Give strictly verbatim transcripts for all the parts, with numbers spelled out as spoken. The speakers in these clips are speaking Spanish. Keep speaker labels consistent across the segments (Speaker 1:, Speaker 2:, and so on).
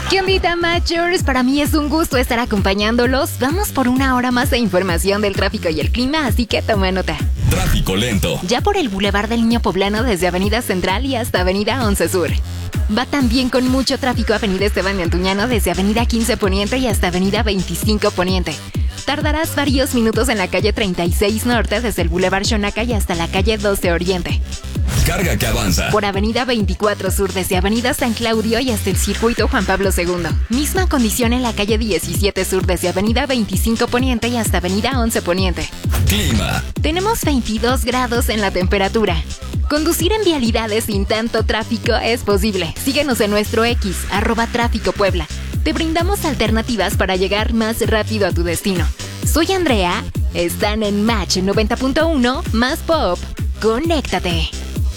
Speaker 1: ¿Qué ondita, Matchers? Para mí es un gusto estar acompañándolos. Vamos por una hora más de información del tráfico y el clima, así que toma nota.
Speaker 2: Tráfico lento.
Speaker 1: Ya por el Boulevard del Niño Poblano desde Avenida Central y hasta Avenida once Sur. Va también con mucho tráfico Avenida Esteban de Antuñano desde Avenida quince Poniente y hasta Avenida veinticinco Poniente. Tardarás varios minutos en la calle treinta y seis Norte desde el Boulevard Xonaca y hasta la calle doce Oriente.
Speaker 2: Carga que avanza.
Speaker 1: Por Avenida veinticuatro Sur desde Avenida San Claudio y hasta el Circuito Juan Pablo segundo. Misma condición en la calle diecisiete Sur desde Avenida veinticinco Poniente y hasta Avenida once Poniente.
Speaker 2: Clima.
Speaker 1: Tenemos veintidós grados en la temperatura. Conducir en vialidades sin tanto tráfico es posible. Síguenos en nuestro X, arroba Tráfico Puebla. Te brindamos alternativas para llegar más rápido a tu destino. Soy Andrea, están en Match noventa punto uno, más pop. Conéctate.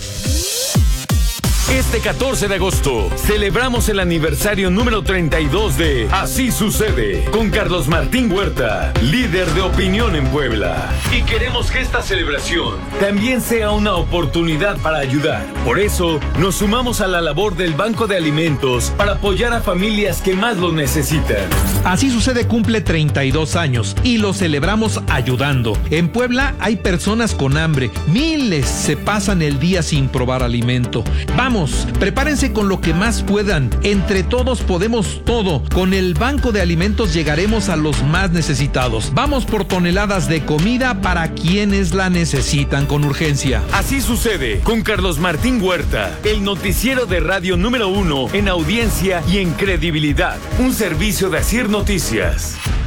Speaker 3: Este catorce de agosto celebramos el aniversario número treinta y dos de Así Sucede con Carlos Martín Huerta, líder de opinión en Puebla. Y queremos que esta celebración también sea una oportunidad para ayudar. Por eso nos sumamos a la labor del Banco de Alimentos para apoyar a familias que más lo necesitan.
Speaker 4: Así Sucede cumple treinta y dos años y lo celebramos ayudando. En Puebla hay personas con hambre, miles se pasan el día sin probar alimento. Vamos, prepárense con lo que más puedan. Entre todos podemos todo. Con el Banco de Alimentos llegaremos a los más necesitados. Vamos por toneladas de comida para quienes la necesitan con urgencia.
Speaker 3: Así Sucede con Carlos Martín Huerta, el noticiero de radio número uno en audiencia y en credibilidad. Un servicio de Asir Noticias.